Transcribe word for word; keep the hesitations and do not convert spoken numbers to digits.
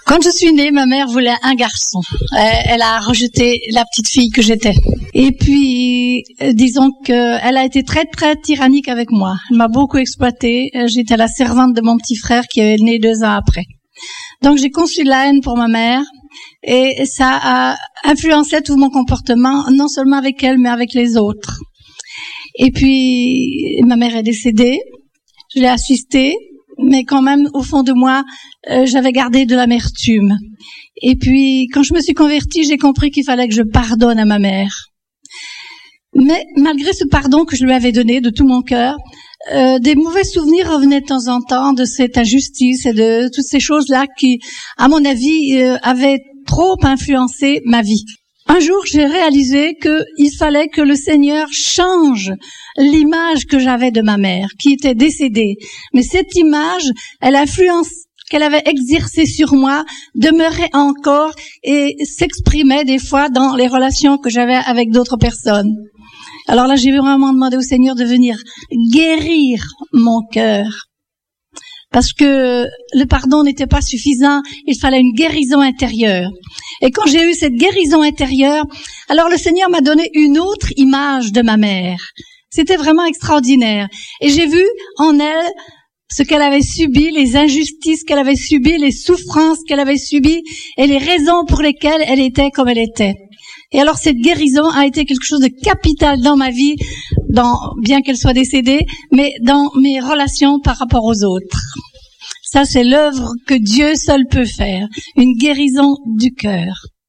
Quand je suis née, ma mère voulait un garçon. Elle a rejeté la petite fille que j'étais. Et puis, disons qu'elle a été très très tyrannique avec moi. Elle m'a beaucoup exploitée. J'étais la servante de mon petit frère qui est né deux ans après. Donc j'ai conçu la haine pour ma mère et ça a influencé tout mon comportement, non seulement avec elle mais avec les autres. Et puis, ma mère est décédée. Je l'ai assistée. Mais quand même, au fond de moi, euh, j'avais gardé de l'amertume. Et puis, quand je me suis convertie, j'ai compris qu'il fallait que je pardonne à ma mère. Mais malgré ce pardon que je lui avais donné de tout mon cœur, euh, des mauvais souvenirs revenaient de temps en temps de cette injustice et de toutes ces choses-là qui, à mon avis, euh, avaient trop influencé ma vie. Un jour, j'ai réalisé qu'il fallait que le Seigneur change l'image que j'avais de ma mère, qui était décédée. Mais cette image, elle influence qu'elle avait exercée sur moi, demeurait encore et s'exprimait des fois dans les relations que j'avais avec d'autres personnes. Alors là, j'ai vraiment demandé au Seigneur de venir guérir mon cœur. Parce que le pardon n'était pas suffisant, il fallait une guérison intérieure. Et quand j'ai eu cette guérison intérieure, alors le Seigneur m'a donné une autre image de ma mère. C'était vraiment extraordinaire. Et j'ai vu en elle ce qu'elle avait subi, les injustices qu'elle avait subies, les souffrances qu'elle avait subies et les raisons pour lesquelles elle était comme elle était. Et alors cette guérison a été quelque chose de capital dans ma vie, dans, bien qu'elle soit décédée, mais dans mes relations par rapport aux autres. Ça, c'est l'œuvre que Dieu seul peut faire, une guérison du cœur.